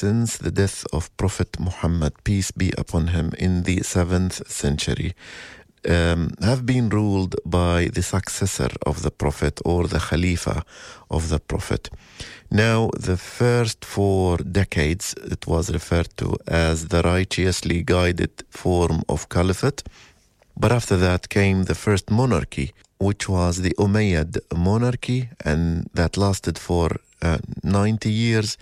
since the death of Prophet Muhammad, peace be upon him, in the 7th century, have been ruled by the successor of the Prophet or the Khalifa of the Prophet. Now, the first 4 decades, it was referred to as the righteously guided form of caliphate. But after that came the first monarchy, which was the Umayyad monarchy, and that lasted for 90 years.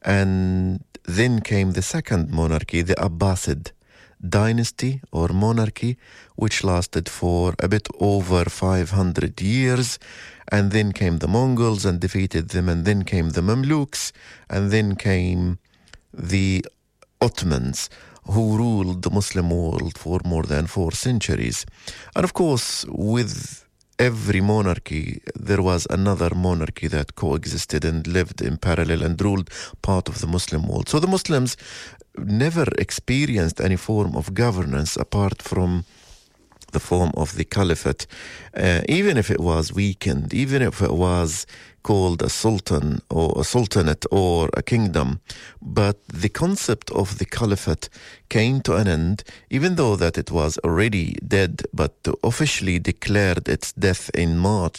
And then came the second monarchy, the Abbasid dynasty or monarchy, which lasted for a bit over 500 years. And then came the Mongols and defeated them, and then came the Mamluks, and then came the Ottomans, who ruled the Muslim world for more than 4 centuries. And of course, with every monarchy, there was another monarchy that coexisted and lived in parallel and ruled part of the Muslim world. So the Muslims never experienced any form of governance apart from the form of the caliphate, even if it was weakened, even if it was called a sultan or a sultanate or a kingdom. But the concept of the caliphate came to an end, even though that it was already dead, but officially declared its death in March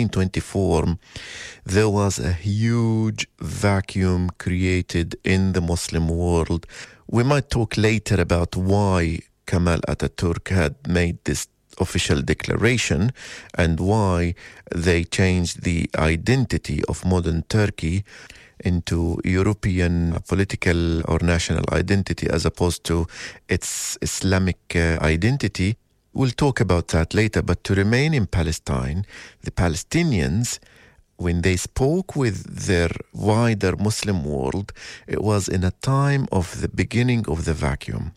1924. There was a huge vacuum created in the Muslim world. We might talk later about why Kemal Ataturk had made this official declaration and why they changed the identity of modern Turkey into European political or national identity as opposed to its Islamic identity. We'll talk about that later, but to remain in Palestine, the Palestinians, when they spoke with their wider Muslim world, it was in a time of the beginning of the vacuum.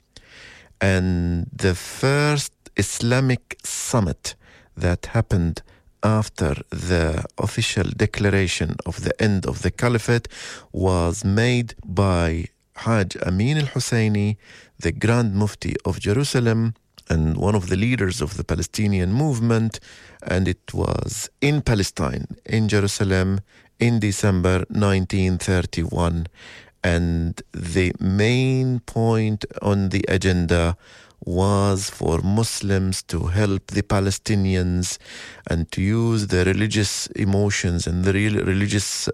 And the first Islamic summit that happened after the official declaration of the end of the caliphate was made by Hajj Amin al-Husseini, the Grand Mufti of Jerusalem and one of the leaders of the Palestinian movement. And it was in Palestine, in Jerusalem, in December 1931. And the main point on the agenda was for Muslims to help the Palestinians and to use the religious emotions and the religious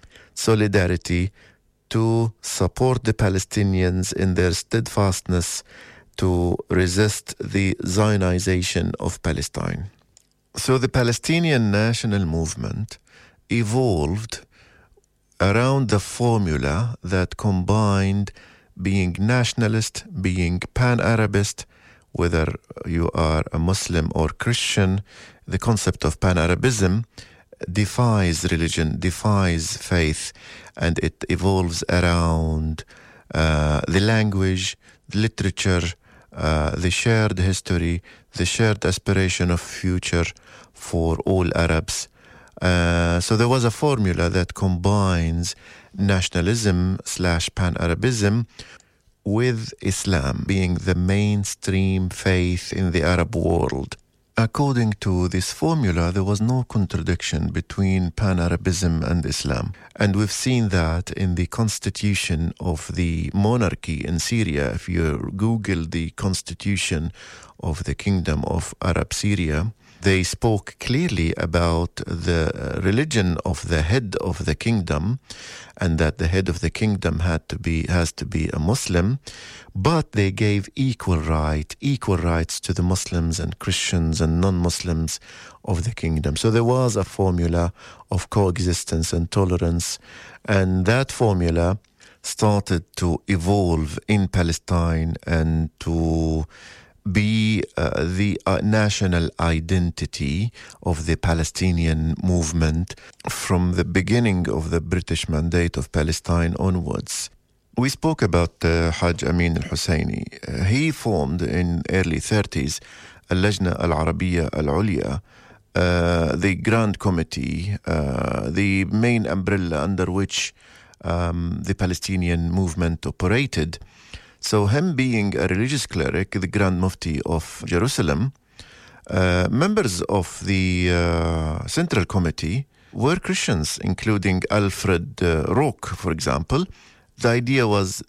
solidarity to support the Palestinians in their steadfastness to resist the Zionization of Palestine. So the Palestinian national movement evolved around the formula that combined being nationalist, being pan-Arabist, whether you are a Muslim or Christian. The concept of pan-Arabism defies religion, defies faith, and it evolves around the language, the literature, the shared history, the shared aspiration of future for all Arabs. So there was a formula that combines nationalism / pan-Arabism with Islam being the mainstream faith in the Arab world. According to this formula, there was no contradiction between pan-Arabism and Islam. And we've seen that in the constitution of the monarchy in Syria. If you Google the constitution of the Kingdom of Arab Syria, they spoke clearly about the religion of the head of the kingdom, and that the head of the kingdom has to be a Muslim, but they gave equal rights to the Muslims and Christians and non-Muslims of the kingdom. So there was a formula of coexistence and tolerance, and that formula started to evolve in Palestine and to be the national identity of the Palestinian movement from the beginning of the British Mandate of Palestine onwards. We spoke about Hajj Amin al-Husseini. He formed in early 30s Al-Lajna Al-Arabiya Al-Ulya, the Grand Committee, the main umbrella under which the Palestinian movement operated. So him being a religious cleric, the Grand Mufti of Jerusalem, members of the Central Committee were Christians, including Alfred Roque, for example, the idea was